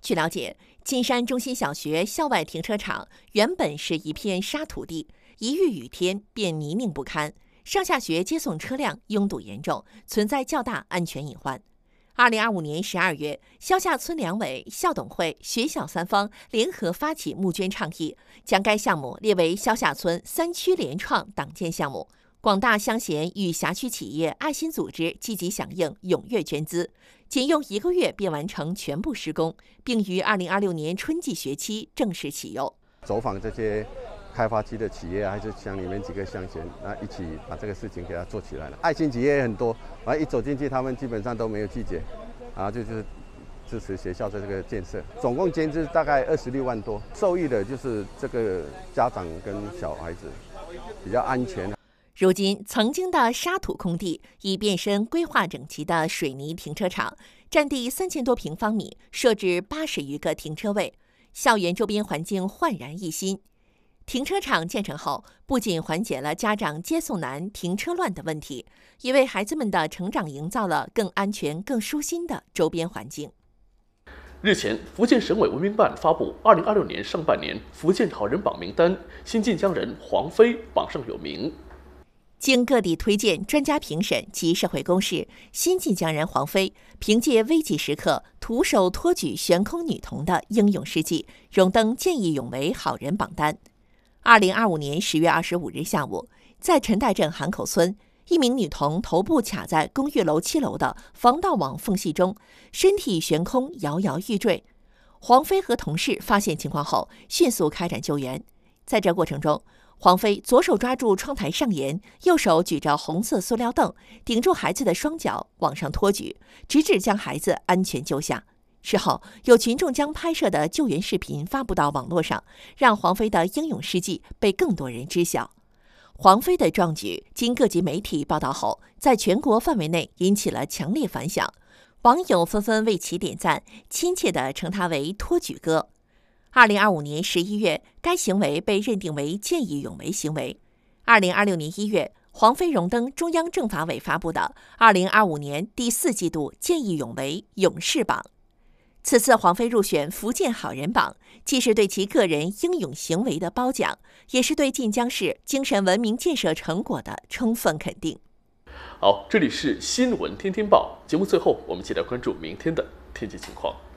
据了解，金山中心小学校外停车场原本是一片沙土地，一遇雨天便泥泞不堪，上下学接送车辆拥堵严重，存在较大安全隐患。2025年12月，萧下村两委、校董会、学校三方联合发起募捐倡议，将该项目列为萧下村3区联创党建项目。广大乡贤与辖区企业、爱心组织积极响应，踊跃捐资，仅用1个月便完成全部施工，并于2026年春季学期正式启用。 走访这些开发区的企业，还是乡里面几个乡贤，一起把这个事情给它做起来了。爱心企业也很多，一走进去，他们基本上都没有拒绝，就是支持学校的这个建设。总共捐资大概26万多，受益的就是这个家长跟小孩子，比较安全。 如今，曾经的沙土空地已变身规划整齐的水泥停车场，占地3000多平方米，设置80余个停车位，校园周边环境焕然一新。停车场建成后，不仅缓解了家长接送难、停车乱的问题，也为孩子们的成长营造了更安全、更舒心的周边环境。 日前，福建省委文明办发布2026年上半年福建好人榜名单，新晋江人黄飞榜上有名。 经各地推荐、专家评审及社会公示，新晋江人黄飞凭借危急时刻徒手托举悬空女童的英勇事迹，荣登见义勇为好人榜单。2025年10月25日下午，在陈代镇韩口村，一名女童头部卡在公寓楼7楼的防盗网缝隙中，身体悬空，摇摇欲坠。黄飞和同事发现情况后，迅速开展救援。在这过程中，黄飞左手抓住窗台上沿，右手举着红色塑料凳，顶住孩子的双脚往上托举，直至将孩子安全救下。事后，有群众将拍摄的救援视频发布到网络上，让黄飞的英勇事迹被更多人知晓。黄飞的壮举经各级媒体报道后，在全国范围内引起了强烈反响，网友纷纷为其点赞，亲切地称他为托举哥。2025年11月，该行为被认定为见义勇为行为。2026年1月，黄飞荣登中央政法委发布的2025年第4季度见义勇为勇士榜。此次黄飞入选福建好人榜，既是对其个人英勇行为的褒奖，也是对晋江市精神文明建设成果的充分肯定。 好，这里是新闻天天报，节目最后我们一起来关注明天的天气情况。